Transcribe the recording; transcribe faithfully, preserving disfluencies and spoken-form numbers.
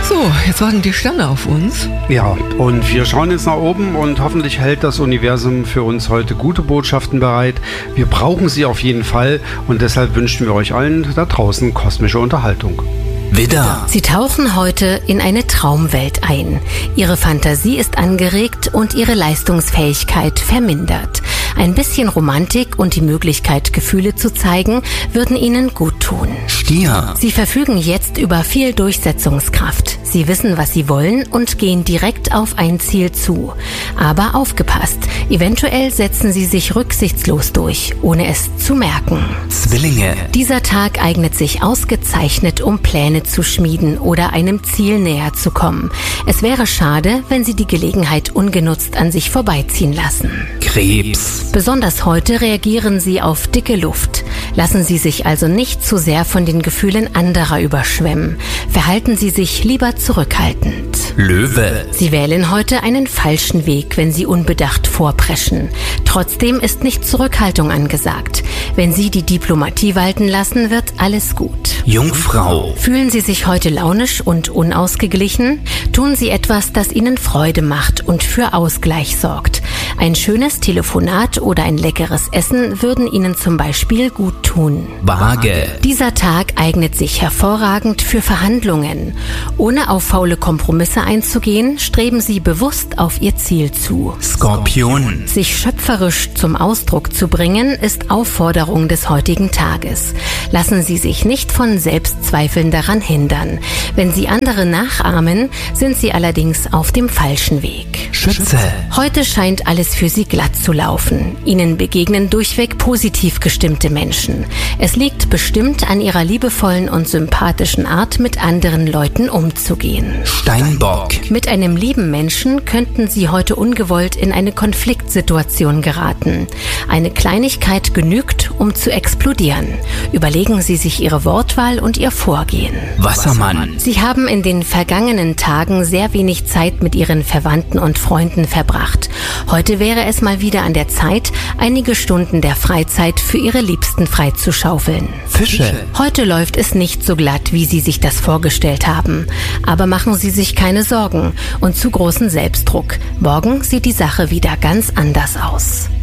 So, jetzt warten die Sterne auf uns. Ja, und wir schauen jetzt nach oben und hoffentlich hält das Universum für uns heute gute Botschaften bereit. Wir brauchen sie auf jeden Fall und deshalb wünschen wir euch allen da draußen kosmische Unterhaltung. Widder. Sie tauchen heute in eine Traumwelt ein. Ihre Fantasie ist angeregt und ihre Leistungsfähigkeit vermindert. Ein bisschen Romantik und die Möglichkeit, Gefühle zu zeigen, würden Ihnen gut tun. Stier. Sie verfügen jetzt über viel Durchsetzungskraft. Sie wissen, was Sie wollen und gehen direkt auf ein Ziel zu. Aber aufgepasst, eventuell setzen Sie sich rücksichtslos durch, ohne es zu merken. Zwillinge. Dieser Tag eignet sich ausgezeichnet, um Pläne zu schmieden oder einem Ziel näher zu kommen. Es wäre schade, wenn Sie die Gelegenheit ungenutzt an sich vorbeiziehen lassen. Krebs. Besonders heute reagieren Sie auf dicke Luft. Lassen Sie sich also nicht zu sehr von den Gefühlen anderer überschwemmen. Verhalten Sie sich lieber zurückhaltend. Löwe. Sie wählen heute einen falschen Weg, wenn Sie unbedacht vorpreschen. Trotzdem ist nicht Zurückhaltung angesagt. Wenn Sie die Diplomatie walten lassen, wird alles gut. Jungfrau. Fühlen Sie sich heute launisch und unausgeglichen? Tun Sie etwas, das Ihnen Freude macht und für Ausgleich sorgt. Ein schönes Telefonat oder ein leckeres Essen würden Ihnen zum Beispiel gut tun. Waage. Dieser Tag eignet sich hervorragend für Verhandlungen. Ohne auf faule Kompromisse einzugehen, streben Sie bewusst auf Ihr Ziel zu. Skorpion. Sich schöpferisch zum Ausdruck zu bringen, ist Aufforderung des heutigen Tages. Lassen Sie sich nicht von Selbstzweifeln daran hindern. Wenn Sie andere nachahmen, sind Sie allerdings auf dem falschen Weg. Schütze. Heute scheint alles für Sie glatt zu laufen. Ihnen begegnen durchweg positiv gestimmte Menschen. Es liegt bestimmt an Ihrer liebevollen und sympathischen Art, mit anderen Leuten umzugehen. Steinbock. Mit einem lieben Menschen könnten Sie heute ungewollt in eine Konfliktsituation geraten. Eine Kleinigkeit genügt, um zu explodieren. Überlegen Sie sich Ihre Wortwahl und Ihr Vorgehen. Wassermann. Sie haben in den vergangenen Tagen sehr wenig Zeit mit Ihren Verwandten und Freunden verbracht. Heute wäre es mal wieder an der Zeit, einige Stunden der Freizeit für Ihre Liebsten freizuschaufeln. Fische. Heute läuft es nicht so glatt, wie Sie sich das vorgestellt haben. Aber machen Sie sich keine Sorgen und zu großen Selbstdruck. Morgen sieht die Sache wieder ganz anders aus.